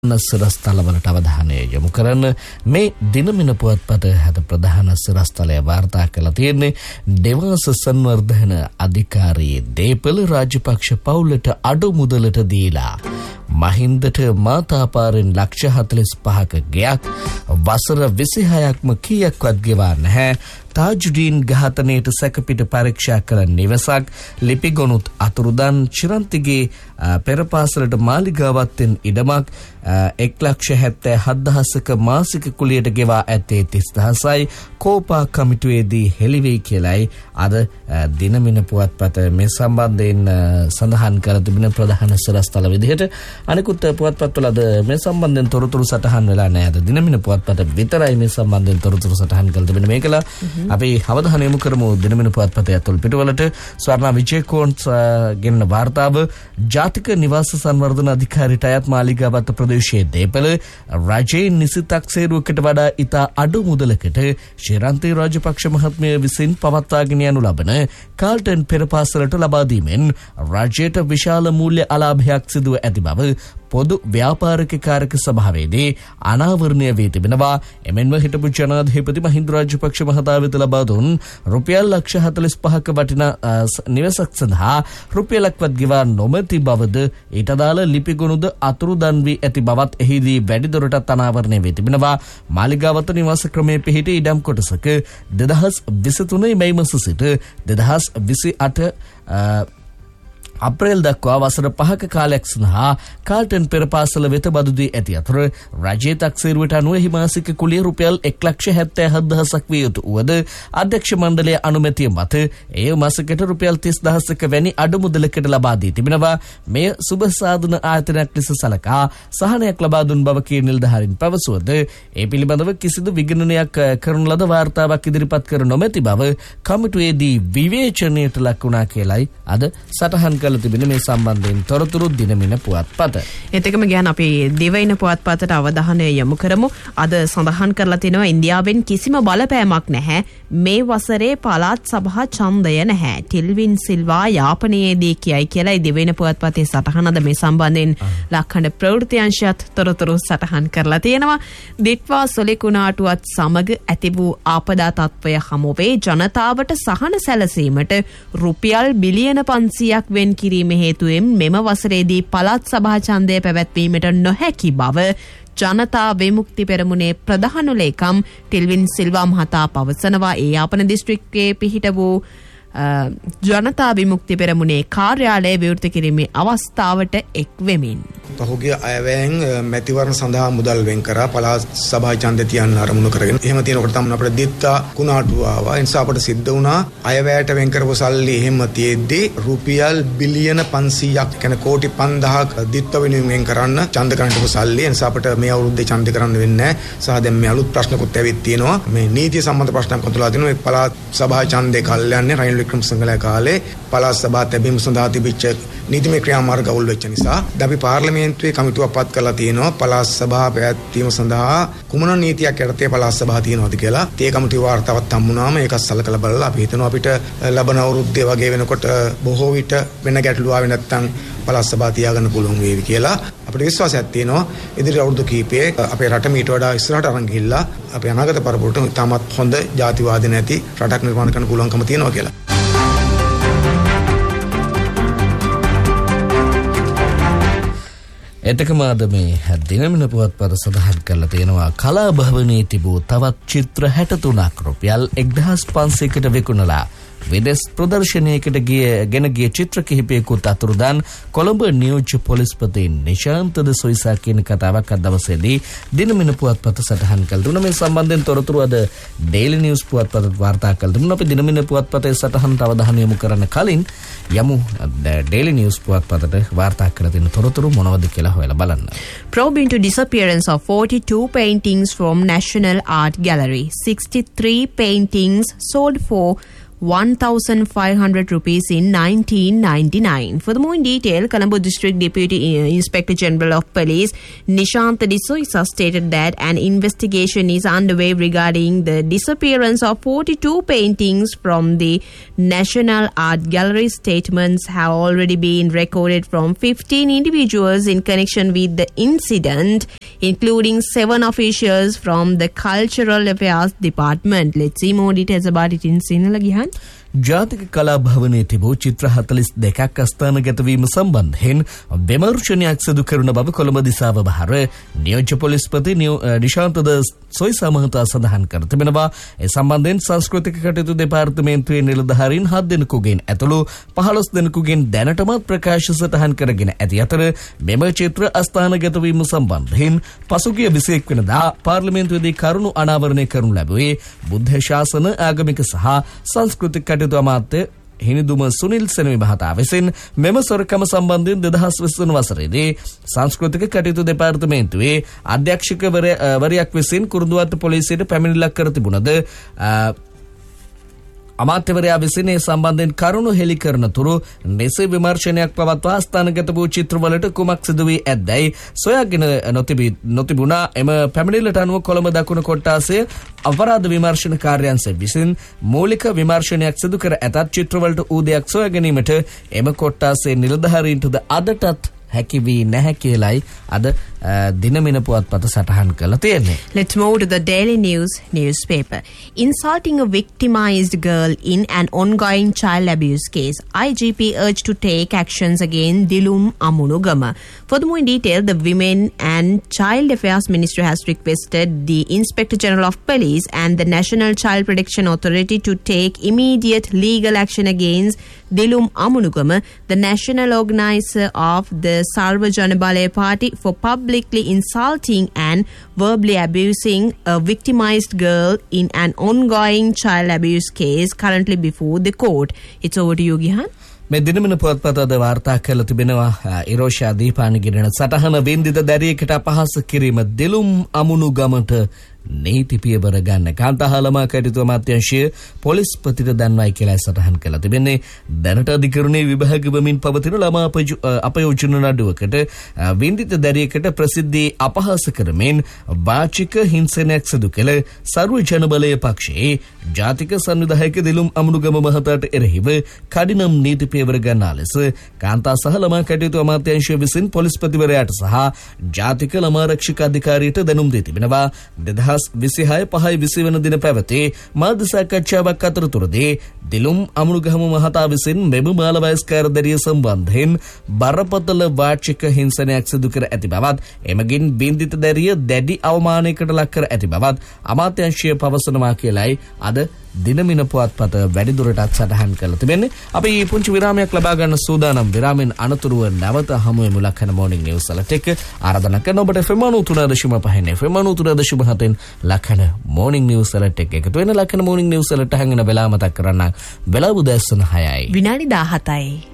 සිරස්තලවලට අවධානය යොමු කරන්න මේ දිනමින පුවත්පත හැද ප්‍රධාන සිරස්තලය වාර්තා කළ තියෙන්නේ දෙවාස සංවර්ධන අධිකාරී දේපල රාජපක්ෂ පවුලට අඩු මුදලට දීලා මහින්දට මාතාපාරෙන් ලක්ෂ 45ක ගයක් වසර 26ක්ම කීයක්වත් ගෙවා නැහැ. තාජුඩීන් ඝාතනයට සැකපිට පරීක්ෂා කළ නිවසක් ලිපිගොනුත් අතුරුදන් චිරන්තිගේ පෙරපාසලට මාලිගාවත්ෙන් ඉඩමක් 1,77,000ක මාසික කුලියට ගෙවා ඇත්තේ 30,000යි කෝපා කමිටුවේදී හෙළිවෙයි කියලයි අද දිනමින පුවත්පත මේ සම්බන්ධයෙන් සඳහන් කර තිබෙන ප්‍රධාන සිරස්තල විදිහට. අනිකුත් පුවත්පත්වල අද මේ සම්බන්ධයෙන් තොරතුරු සටහන් වෙලා නැහැ. අද දිනමින පුවත්පත විතරයි මේ සම්බන්ධයෙන් තොරතුරු සටහන් කර තිබෙන මේකලා අපි අවධානය යොමු කරමු දිනමින පුවත්පතේ අතුල් පිටුවලට. ස්වර්ණා විජේකෝන්ස් ගෙන්න වාර්තාව ජාතික නිවාස සංවර්ධන අධිකාරියට අයත් මාලිගාවත්ත ප්‍රදේශයේ දේපල රජයේ නිසි තාක්ෂේරුවකට වඩා ඉතා අඩු මුදලකට ශිරන්තේ රාජපක්ෂ මහත්මිය විසින් පවත්වාගෙන යනු ලබන කාල්ටන් පෙරපාසලට ලබා දීමෙන් රජයට විශාල මූල්‍ය අලාභයක් සිදුව ඇති බව පොදු ව්‍යාපාරික කාරක සභාවේදී අනාවරණය වී තිබෙනවා. එමෙන්ම හිටපු ජනාධිපති මහින්ද රාජපක්ෂ මහතා වෙත ලබා දුන් රුපියල් ලක්ෂ 45ක වටිනා නිවසක් සඳහා රුපියලක්වත් ගෙවා නොමැති බවද ඊට අදාළ ලිපිගොනුද අතුරුදන් වී ඇති බවත් එහිදී වැඩිදුරටත් අනාවරණය වී තිබෙනවා. මාලිගාවත නිවාස ක්‍රමයේ පිහිටි ඉඩම් කොටසක 2023 මැයි මාස සිට 2028 අප්‍රේල් දක්වා වසර 5ක කාලයක් සඳහා කාල්ටන් පෙරපාසල වෙත බදු දී ඇති අතර රජයේ තාක්ෂේරුවට අනුව එහි මාසික කුලිය රුපියල් 1,77,000ක් විය යුතු වුවද අධ්‍යක්ෂ මණ්ඩලයේ අනුමැතිය මත එය මාසකට රුපියල් 30,000ක වැනි අඩු මුදලකට ලබා දී තිබෙනවා. මෙය සුබ සාධන ආයතනයක් ලෙස සලකා සහනයක් ලබා දුන් බව කී නිලධාරීන් පැවසුවද ඒ පිළිබඳව කිසිදු විගණනයක් කරන ලද වාර්තාවක් ඉදිරිපත් කර නොමැති බව කමිටුවේදී විවේචනයට ලක් වුණා කියලයි අද සටහන් තිබෙන මේ සම්බන්ධයෙන් තොරතුරු දිනමින පුවත්පත. ඒකම ගැන අපි දිවයින පුවත්පතට අවධානය යොමු කරමු. අද සඳහන් කරලා තිනවා ඉන්දියාවෙන් කිසිම බලපෑමක් නැහැ. මේ වසරේ පළාත් සභා ඡන්දය නැහැ. ටිල්වින් සිල්වා යාපනයේදී කියයි කියලා දිවයින පුවත්පතේ සටහන අද මේ සම්බන්ධයෙන් ලක්හඬ ප්‍රවෘත්ති අංශයත් තොරතුරු සටහන් කරලා තියෙනවා. දිට්වා සොලිකුණාටුවත් සමග ඇති වූ ආපදා තත්ත්වය හමුවේ ජනතාවට සහන සැලසීමට රුපියල් බිලියන 500ක් වෙන් කිරීම හේතුවෙන් මෙම වසරේදී පළාත් සභා ඡන්දය පැවැත්වීමට නොහැකි බව ජනතා විමුක්ති පෙරමුණේ ප්‍රධාන ලේකම් ටිල්වින් සිල්වා මහතා පවසනවා. ඒ යාපන දිස්ත්‍රික්කයේ පිහිට වූ ජනතා විමුක්ති පෙරමුණේ කාර්යාලය විවෘත කිරීමේ අවස්ථාවට එක් වෙමින් පහුගිය අයවැයෙන් මැතිවරණ සඳහා මුදල් වෙන් කරා පළාත් සභා ඡන්දය තියන්න අරමුණු කරගෙන. එහෙම තියෙනකොට තමයි අපිට දිත්තා කුණාටුව ආවා. ඒ නිසා අපිට සිද්ධ වුණා අයවැයට වෙන් කරපු සල්ලි එහෙම තියෙද්දී රුපියල් බිලියන 500ක් කියන්නේ කෝටි 5000ක් දිත්ත වෙනුවෙන් වෙන් කරන්න ඡන්ද කරන්නට සල්ලි. ඒ නිසා අපිට මේ අවුරුද්දේ ඡන්ද කරන්න වෙන්නේ නැහැ. සහ දැන් මේ අලුත් ප්‍රශ්නකුත් ඇවිත් තියෙනවා. මේ නීතිය සම්බන්ධ ප්‍රශ්නක් අතුලා තියෙනවා. මේ පළාත් සභා ඡන්දේ කල්යන්නේ රනිල් වික්‍රමසිංහලා කාලේ පළාත් සභා තැබීම සඳහා තිබිච්ච නීතිමය ක්‍රියාමාර්ග අවුල් වෙච්ච නිසා අපි පාර්ලිමේන්තුවේ කමිටුවක් පත් කරලා තියෙනවා පළාත් සභා පැවැත්වීම සඳහා කුමන නීතියක් යටතේ පළාත් සභා තියෙනවද කියලා. ඒ කමිටුවේ වාර්තාවක් හම්බුනාම ඒකත් සලකලා බලලා අපි හිතනවා අපිට ලබන අවුරුද්දේ වගේ වෙනකොට බොහෝ විට වෙන ගැටලු ආවේ නැත්නම් පළාත් සභා තියාගන්න පුළුවන් වේවි කියලා අපිට විශ්වාසයක් තියෙනවා. ඉදිරි අවුරුදු කිහිපයේ අපේ රට මීට වඩා ඉස්සරහට අරන් ගිහිල්ලා අපේ අනාගත පරපුරට තාමත් හොඳ ජාතිවාදී නැති රටක් නිර්මාණය කරන්න පුළුවන්කම තියෙනවා කියලා. එතකම අද මේ දිනමින පුවත්පත සඳහන් කරලා තියෙනවා කලා භවනයේ තිබූ තවත් චිත්‍ර 63ක් රුපියල් 1,500කට විකුණලා විදෙස් ප්‍රදර්ශනයකට ගෙන ගිය චිත්‍ර කිහිපයකුත් අතුරුදන්. කොළඹ නියෝජ්‍ය පොලිස්පති නිශාන්තද සොයිසා කියන කතාවක් අද දවසේදී දිනමින පුවත්පත සටහන් කළ දුන්නා. මේ සම්බන්ධයෙන් තොරතුරු අද ඩේලි නිවුස් පුවත්පතට වාර්තා කළ දුන්නා. අපි දිනමින පුවත්පතේ සටහනට අවධානය යොමු කරන්න කලින් යමු ඩේලි නිවුස් පුවත්පතට වාර්තා කළ තියෙන තොරතුරු මොනවද කියලා හොයලා බලන්න. Probe into disappearance of 42 paintings from National Art Gallery. 63 paintings sold for 1,500 rupees in 1999. Furthermore, in detail, Colombo District Deputy Inspector General of Police Nishant D'Souza stated that an investigation is underway regarding the disappearance of 42 paintings from the National Art Gallery. Statements have already been recorded from 15 individuals in connection with the incident, including 7 officials from the Cultural Affairs Department. Let's see more details about it in Sinhala Gihan. ජාතික කලා භවනයේ තිබූ චිත්‍ර 42ක් අස්ථානගත වීම සම්බන්ධයෙන් විමර්ශනයක් සිදු කරන බව කොළඹ දිසාව බහර නියෝජ්‍ය පොලිස්පති නිශාන්ත සොයිසා මහතා සඳහන් කර තිබෙනවා. ඒ සම්බන්ධයෙන් සංස්කෘතික කටයුතු දෙපාර්තමේන්තුවේ නිලධාරීන් 7 දෙනෙකුගෙන් ඇතුළු 15 දෙනෙකුගෙන් දැනටමත් ප්‍රකාශ සටහන් කරගෙන ඇති අතර මෙම චිත්‍ර අස්ථානගත වීම සම්බන්ධයෙන් පසුගිය 21 වෙනිදා පාර්ලිමේන්තුවේදී කරුණු අනාවරණය කරනු ලැබුවේ බුද්ධ ශාසන ආගමික සහ සංස්කෘතික කටයුතු අමාත්‍ය හිනිදුම සුනිල් සෙනවි මහතා විසින් මෙම සොරකම සම්බන්ධයෙන් 2020 වසරේදී සංස්කෘතික කටයුතු දෙපාර්තමේන්තුවේ අධ්‍යක්ෂකවරයෙක් විසින් කුරුඳුවත්ත පොලිසියට පැමිණිල්ලක් කර තිබුණද අමාත්‍යවරයා විසින් ඒ සම්බන්ධයෙන් කරුණු හෙළි කරන තුරු මෙසේ විමර්ශනයක් පවත්වා ස්ථානගත වූ චිත්‍රවලට කුමක් සිදු වී ඇද්දැයි සොයාගෙන නොතිබුණා. එම පැමිණිල්ලට අනුව කොළඹ දකුණු කොට්ටාසයේ අපරාධ විමර්ශන කාර්යාංශය විසින් මූලික විමර්ශනයක් සිදු කර ඇතත් චිත්‍රවලට ඌදයක් සොයා ගැනීමට එම කොට්ටාසයේ නිලධාරීන්ටද අදටත් හැකි වී නැහැ කියලයි අද දිනමින පුවත්පත සටහන් කළ තියෙන්නේ. Let's move to the Daily News newspaper. Insulting a victimized girl in an ongoing child abuse case. IGP urged to take actions against Dilum Amunugama. Furthermore, in detail, the Women and Child Affairs Ministry has requested the Inspector General of Police and the National Child Protection Authority to take immediate legal action against Dilum Amunugama, the national organizer of the Sarva Janabalaya Party, for publicly insulting and verbally abusing a victimized girl in an ongoing child abuse case currently before the court. It's over to you, Gihan. මේ දිනමින පුවත්පත අද වාර්තා කරලා තිබෙනවා ඉරෝෂා දීපානගිරින සටහන බින්දිත දැරියකට අපහාස කිරීම දිලුම් අමුණුගමට නීති පියවර ගන්න කාන්තාහලමා කටයුතු අමාත්‍යාංශය පොලිස්පතිට දන්වයි කියලා සටහන් කළා තිබෙන්නේ. දැනට අධිකරණයේ විභාග වෙමින් පවතින ළමා අපයෝජන නඩුවකට බින්දිත දැරියකට ප්‍රසිද්ධී අපහාස කරමින් වාචික හිංසනයක් සිදු කළ සර්ව ජනබලය පක්ෂයේ ජාතික සංවිධායක දිලුම් අමුණුගම මහතාට එරෙහිව කඩිනම් නීති පියවර ගන්නා ලෙස කාන්තා සහ ළමා කටයුතු අමාත්‍යාංශය විසින් පොලිස්පතිවරයාට සහ ජාතික ළමා ආරක්ෂක අධිකාරියට දැනුම් දී තිබෙනවා. 2026 5 20 වන දින පැවති මාධ්‍ය සාකච්ඡාවක් අතරතුරදී දිලුම් අමුණුගම මහතා විසින් මෙම බාල වයස්කාර දැරිය සම්බන්ධයෙන් බරපතල වාචික හිංසනයක් සිදු කර ඇති බවත් එමගින් බින්දිත දැරිය දැඩි අවමානයකට ලක් කර ඇති බවත් අමාත්‍යාංශය පවසනවා කියලයි අද දිනමින පුවත්පත වැඩිදුරටත් සටහන් කරලා තිබෙන්නේ. අපි පුංචි විරාමයක් ලබා ගන්න සූදානම්. විරාමෙන් අනතුරුව නැවත හමු වෙමු ලක්ෂණ මොර්නිං නිවුස් වලට එක්ක. ආරාධනා කරන ඔබට FM 93.5 FM 93.7 ලක්ෂණ මොර්නිං නිවුස් වලට එක්ක එකතු වෙන ලක්ෂණ මොර්නිං නිවුස් වලට හංගන වෙලාව මතක් කරන්න. වෙලාව උදෑසන 6යි. විනාඩි 17යි.